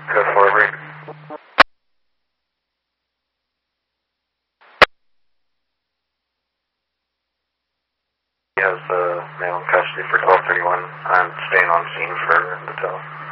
Code 4 break. He has male in custody for 1231. I'm staying on scene for the tow.